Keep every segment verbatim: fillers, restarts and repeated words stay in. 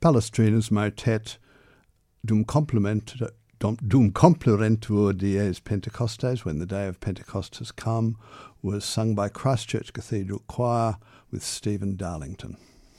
Palestrina's motet Dum Compliment Dum Complerentur Dies Pentecostes, When the Day of Pentecost Has Come, was sung by Christchurch Cathedral Choir with Stephen Darlington.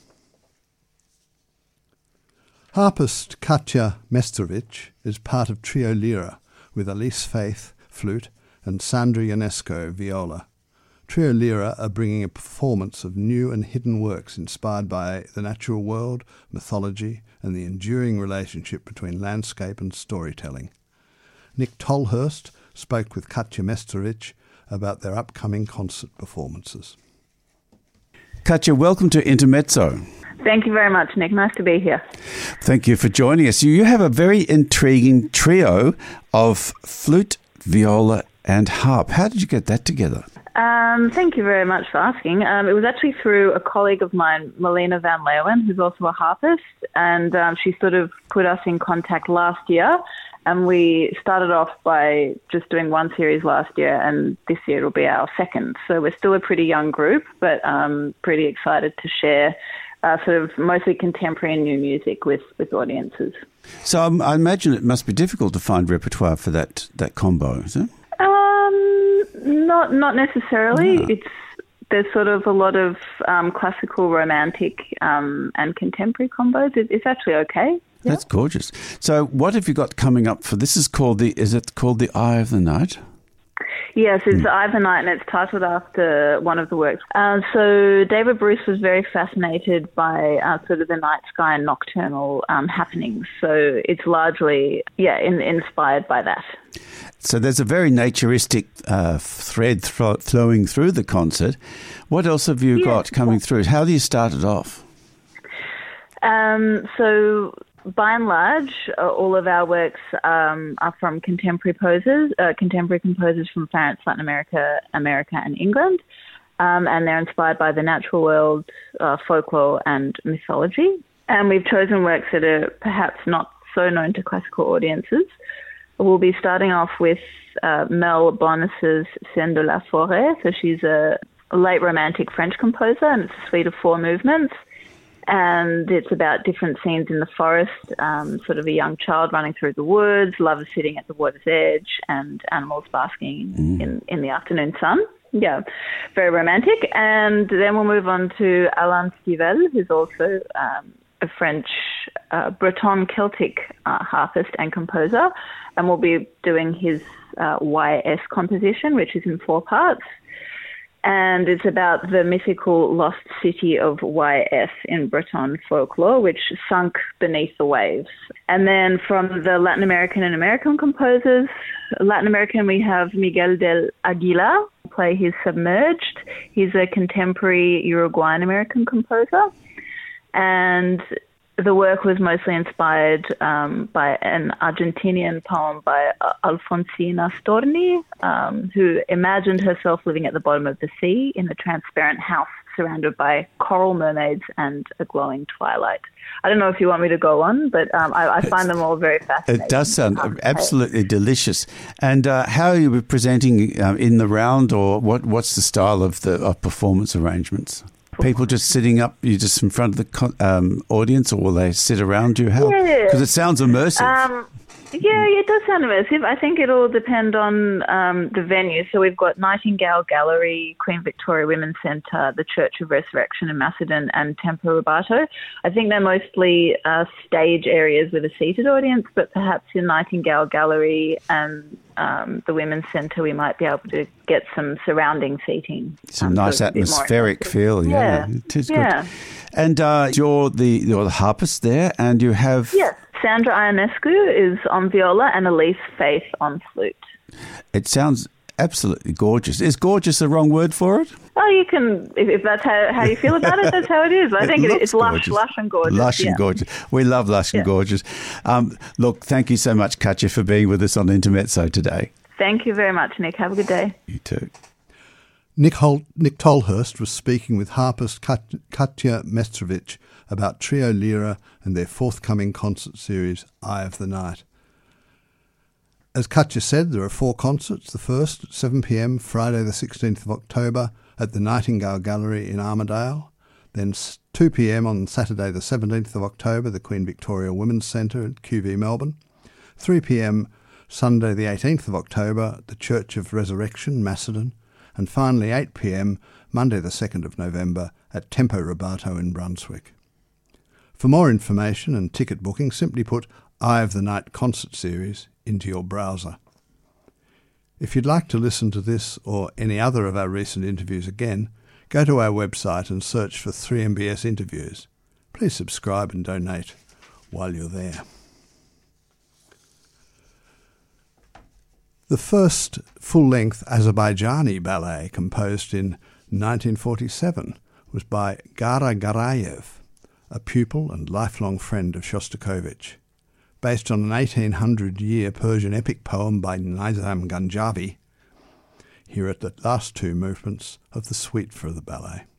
Harpist Katja Mesterovich is part of Trio Lyra with Elise Faith, flute, and Sandra Ionesco, viola. Trio Lyra are bringing a performance of new and hidden works inspired by the natural world, mythology, and the enduring relationship between landscape and storytelling. Nick Tolhurst spoke with Katja Mesterovich about their upcoming concert performances. Katja, welcome to Intermezzo. Thank you very much, Nick. Nice to be here. Thank you for joining us. You have a very intriguing trio of flute, viola, and harp. How did you get that together? Um, thank you very much for asking. Um, it was actually through a colleague of mine, Melina Van Leeuwen, who's also a harpist, and um, she sort of put us in contact last year, and we started off by just doing one series last year, and this year it'll be our second. So we're still a pretty young group, but um, pretty excited to share uh, sort of mostly contemporary and new music with, with audiences. So um, I imagine it must be difficult to find repertoire for that, that combo, is it? Not not necessarily. No. It's there's sort of a lot of um, classical, romantic, um, and contemporary combos. It, it's actually okay. Yeah. That's gorgeous. So, what have you got coming up for this? Is called the is it called the Eye of the Night? Yes, it's mm. Eye of the Night, and it's titled after one of the works. Uh, so David Bruce was very fascinated by uh, sort of the night sky and nocturnal um, happenings. So it's largely, yeah, in, inspired by that. So there's a very naturistic uh, thread th- flowing through the concert. What else have you yeah. got coming through? How do you start it off? Um, so... By and large, uh, all of our works um, are from contemporary composers, uh, contemporary composers from France, Latin America, America, and England, um, and they're inspired by the natural world, uh, folklore, and mythology. And we've chosen works that are perhaps not so known to classical audiences. We'll be starting off with uh, Mel Bonis's Scène de la Forêt. So she's a late romantic French composer, and it's a suite of four movements. And it's about different scenes in the forest, um, sort of a young child running through the woods, lovers sitting at the water's edge, and animals basking mm. in, in the afternoon sun. Yeah, very romantic. And then we'll move on to Alain Stivell, who's also um, a French uh, Breton Celtic uh, harpist and composer. And we'll be doing his uh, Y S composition, which is in four parts. And it's about the mythical lost city of Y S in Breton folklore, which sunk beneath the waves. And then from the Latin American and American composers, Latin American, we have Miguel del Aguilar, play his Submerged. He's a contemporary Uruguayan American composer. And the work was mostly inspired um, by an Argentinian poem by uh, Alfonsina Storni, um, who imagined herself living at the bottom of the sea in a transparent house surrounded by coral mermaids and a glowing twilight. I don't know if you want me to go on, but um, I, I find them all very fascinating. It does sound absolutely delicious. And uh, how are you presenting um, in the round, or what? what's the style of the of performance arrangements? People just sitting up, you just in front of the um, audience, or will they sit around you? How? Because it sounds immersive. Um, yeah, it does sound immersive. I think it'll depend on um, the venue. So we've got Nightingale Gallery, Queen Victoria Women's Centre, the Church of Resurrection in Macedon, and Tempo Rubato. I think they're mostly uh, stage areas with a seated audience, but perhaps in Nightingale Gallery and um, the Women's Centre, we might be able to get some surrounding seating. Some um, nice so atmospheric feel, yeah. yeah. It is yeah. good. And uh, you're, the, you're the harpist there, and you have... Yes. Sandra Ionescu is on viola and Elise Faith on flute. It sounds absolutely gorgeous. Is gorgeous the wrong word for it? Well, you can, if, if that's how, how you feel about it, that's how it is. I it think it, it's lush, gorgeous. lush and gorgeous. Lush yeah. and gorgeous. We love lush yeah. and gorgeous. Um, look, thank you so much, Katja, for being with us on Intermezzo today. Thank you very much, Nick. Have a good day. You too. Nick, Holt, Nick Tolhurst was speaking with harpist Kat, Katja Mesterovich about Trio Lyra and their forthcoming concert series, Eye of the Night. As Katja said, there are four concerts. The first at seven p.m, Friday the sixteenth of October at the Nightingale Gallery in Armidale. Then two p.m. on Saturday the seventeenth of October, the Queen Victoria Women's Centre at Q V Melbourne. three p.m. Sunday the eighteenth of October, the Church of Resurrection, Macedon. And finally eight p.m. Monday the second of November at Tempo Rubato in Brunswick. For more information and ticket booking, simply put Eye of the Night concert series into your browser. If you'd like to listen to this or any other of our recent interviews again, go to our website and search for three M B S interviews. Please subscribe and donate while you're there. The first full-length Azerbaijani ballet, composed in nineteen forty-seven, was by Gara Garayev, a pupil and lifelong friend of Shostakovich, based on an eighteen hundred year Persian epic poem by Nizam Ganjavi. Here are the last two movements of the suite for the ballet.